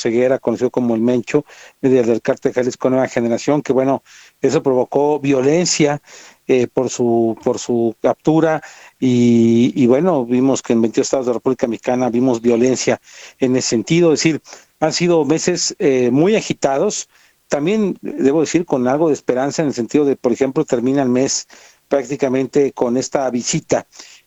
Ceguera, conocido como el Mencho, líder del Cártel Jalisco Nueva Generación, que bueno, eso provocó violencia por su captura y bueno, vimos que en 22 estados de la República Mexicana vimos violencia en ese sentido, es decir, han sido meses muy agitados, también debo decir con algo de esperanza en el sentido de, por ejemplo, termina el mes prácticamente con esta visita,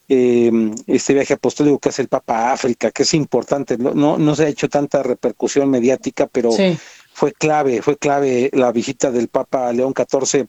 este viaje apostólico que hace el Papa a África, que es importante, no se ha hecho tanta repercusión mediática, pero Sí, fue clave la visita del Papa León XIV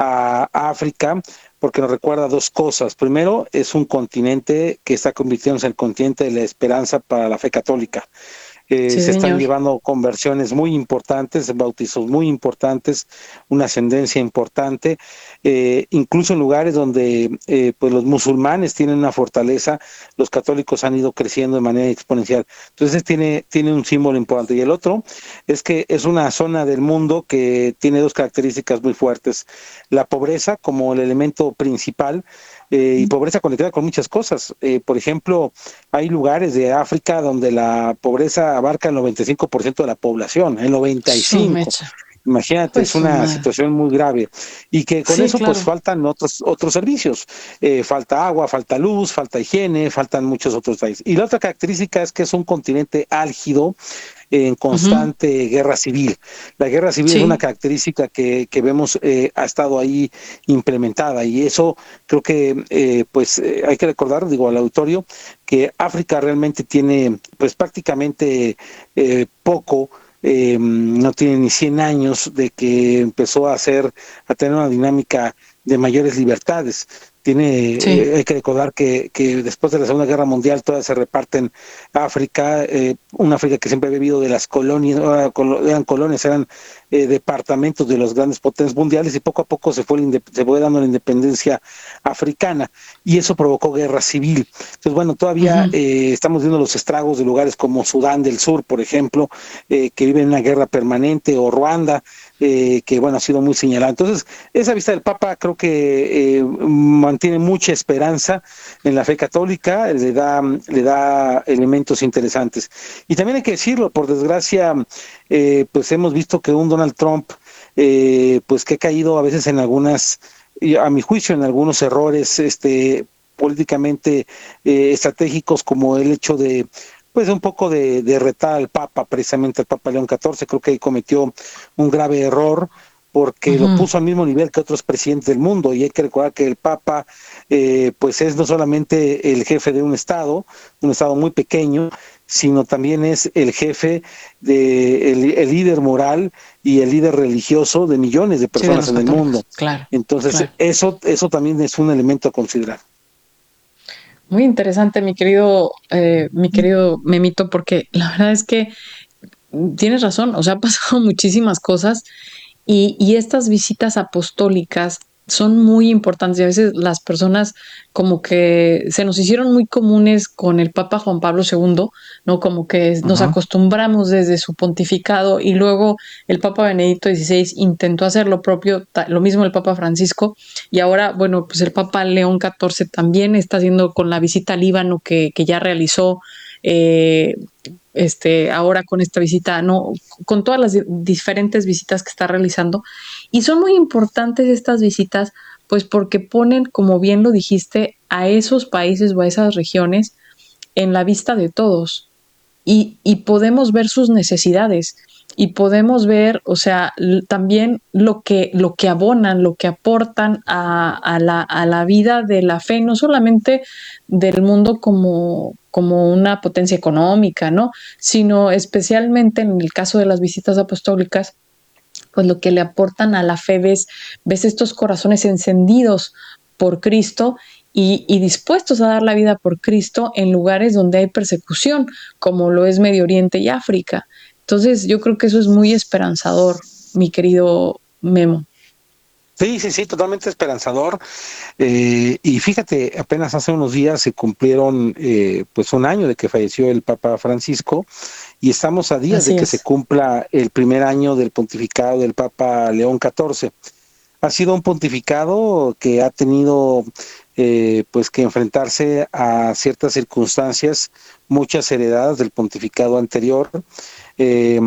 a África, porque nos recuerda dos cosas. Primero, es un continente que está convirtiéndose en el continente de la esperanza para la fe católica. sí, Se están señor. llevando conversiones muy importantes, bautizos muy importantes, una ascendencia importante, incluso en lugares donde pues los musulmanes tienen una fortaleza, los católicos han ido creciendo de manera exponencial. Entonces tiene un símbolo importante. Y el otro es que es una zona del mundo que tiene dos características muy fuertes. La pobreza como el elemento principal y pobreza conectada con muchas cosas. Por ejemplo, hay lugares de África donde la pobreza abarca el 95% de la población, el Su 95%. mecha. Imagínate, Pues es su una madre. situación muy grave y que con Sí, eso pues claro. faltan otros servicios, falta agua, falta luz, falta higiene, faltan muchos otros países. Y la otra característica es que es un continente álgido en Ujú. constante guerra civil. La guerra civil es una Sí, característica que vemos ha estado ahí implementada y eso creo que pues hay que recordar, digo al auditorio, que África realmente tiene pues prácticamente poco, no tiene ni 100 años de que empezó a tener una dinámica de mayores libertades. sí. Hay que recordar que después de la Segunda Guerra Mundial todas se reparten África, una África que siempre ha vivido de las colonias, eran colonias, eran departamentos de los grandes potencias mundiales y poco a poco se fue dando la independencia africana y eso provocó guerra civil. Entonces, bueno, todavía Ujú. estamos viendo los estragos de lugares como Sudán del Sur, por ejemplo, que viven una guerra permanente, o Ruanda, que bueno, ha sido muy señalada. Entonces, esa vista del Papa creo que mantiene mucha esperanza en la fe católica, le da elementos interesantes. Y también hay que decirlo, por desgracia, pues hemos visto que un Donald Trump, pues que ha caído a veces en algunas, a mi juicio, en algunos errores, políticamente estratégicos como el hecho de pues un poco de retar al Papa, precisamente al Papa León XIV, creo que ahí cometió un grave error porque lo Ujú. puso al mismo nivel que otros presidentes del mundo y hay que recordar que el Papa pues es no solamente el jefe de un estado muy pequeño, sino también es el jefe el líder moral y el líder religioso de millones de Sí, de personas los en el mundo. católicos. Claro, Entonces, claro. eso también es un elemento a considerar. Muy interesante, mi querido Memito, porque la verdad es que tienes razón, o sea, ha pasado muchísimas cosas y estas visitas apostólicas son muy importantes y a veces las personas como que se nos hicieron muy comunes con el Papa Juan Pablo II, ¿no? Como que Uh nos -huh. acostumbramos desde su pontificado y luego el Papa Benedicto XVI intentó hacer lo propio, lo mismo el Papa Francisco y ahora, bueno, pues el Papa León XIV también está haciendo con la visita al Líbano que ya realizó. Eh, ahora con esta visita, no, con todas las diferentes visitas que está realizando. Y son muy importantes estas visitas, pues porque ponen, como bien lo dijiste, a esos países o a esas regiones en la vista de todos y podemos ver sus necesidades y podemos ver, o sea, también lo que abonan, lo que aportan a la vida de la fe, no solamente del mundo como una potencia económica, ¿no? Sino especialmente en el caso de las visitas apostólicas, pues lo que le aportan a la fe, ves estos corazones encendidos por Cristo y dispuestos a dar la vida por Cristo en lugares donde hay persecución, como lo es Medio Oriente y África. Entonces, yo creo que eso es muy esperanzador, mi querido Memo. Sí, sí, sí, totalmente esperanzador. Y fíjate, apenas hace unos días se cumplieron pues un año de que falleció el Papa Francisco y estamos a días de Así que se es. cumpla el primer año del pontificado del Papa León XIV. Ha sido un pontificado que ha tenido pues que enfrentarse a ciertas circunstancias, muchas heredadas del pontificado anterior.